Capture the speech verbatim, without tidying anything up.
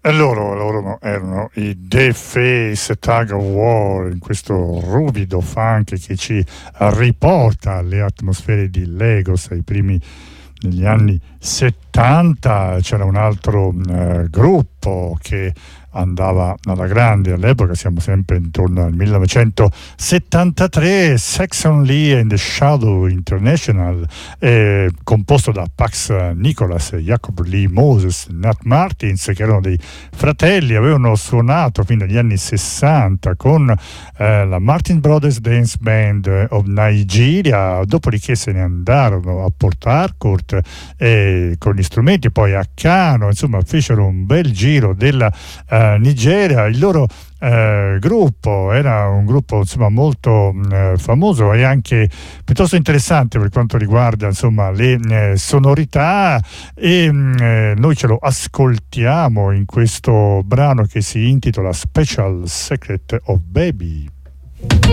E loro, loro no, erano i The Face Tug of War, in questo ruvido funk che ci riporta alle atmosfere di Lagos ai primi negli anni settanta. C'era un altro eh, gruppo che andava alla grande all'epoca, siamo sempre intorno al millenovecentosettantatré, Saxon Lee and the Shadow International, eh, composto da Pax Nicholas, Jacob Lee Moses, Nat Martins, che erano dei fratelli, avevano suonato fino agli anni sessanta con eh, la Martin Brothers Dance Band of Nigeria, dopodiché se ne andarono a Port Harcourt eh, con gli strumenti, poi a Kano, insomma fecero un bel giro della eh, Nigeria. Il loro eh, gruppo era un gruppo insomma molto eh, famoso e anche piuttosto interessante per quanto riguarda insomma le eh, sonorità, e eh, noi ce lo ascoltiamo in questo brano che si intitola Special Secret of Baby.